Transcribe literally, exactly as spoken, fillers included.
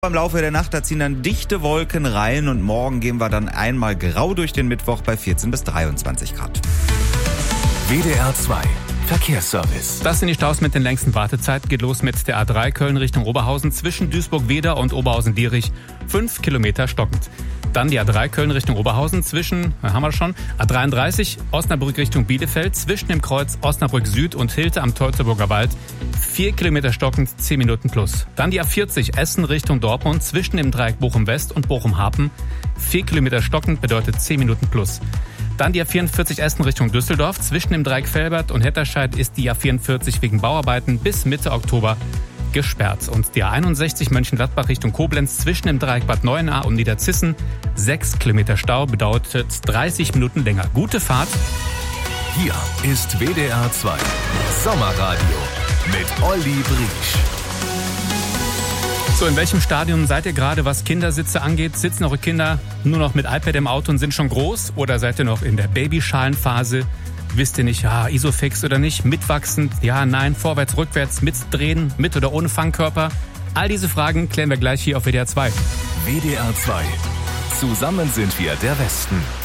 Im Laufe der Nacht, da ziehen dann dichte Wolken rein und morgen gehen wir dann einmal grau durch den Mittwoch bei vierzehn bis dreiundzwanzig Grad. W D R zwei Verkehrsservice. Das sind die Staus mit den längsten Wartezeiten. Geht los mit der A drei Köln Richtung Oberhausen zwischen Duisburg-Wedau und Oberhausen-Dierich. Fünf Kilometer stockend. Dann die A drei Köln Richtung Oberhausen zwischen, haben wir schon, A dreiunddreißig Osnabrück Richtung Bielefeld zwischen dem Kreuz Osnabrück Süd und Hilte am Teutoburger Wald. Vier Kilometer stockend, zehn Minuten plus. Dann die A vierzig Essen Richtung Dortmund zwischen dem Dreieck Bochum West und Bochum Hapen. Vier Kilometer stockend bedeutet zehn Minuten plus. Dann die A vierundvierzig Essen Richtung Düsseldorf. Zwischen dem Dreieck Velbert und Hetterscheid ist die A vierundvierzig wegen Bauarbeiten bis Mitte Oktober gesperrt. Und die A einundsechzig Mönchengladbach Richtung Koblenz zwischen dem Dreieck Bad Neuenahr und Niederzissen. Sechs Kilometer Stau bedeutet dreißig Minuten länger. Gute Fahrt. Hier ist W D R zwei Sommerradio mit Olli Briesch. So, in welchem Stadium seid ihr gerade, was Kindersitze angeht? Sitzen eure Kinder nur noch mit iPad im Auto und sind schon groß? Oder seid ihr noch in der Babyschalenphase? Wisst ihr nicht, ja, Isofix oder nicht? Mitwachsend? Ja, nein, vorwärts, rückwärts, mitdrehen, mit oder ohne Fangkörper? All diese Fragen klären wir gleich hier auf W D R zwei. W D R zwei. Zusammen sind wir der Westen.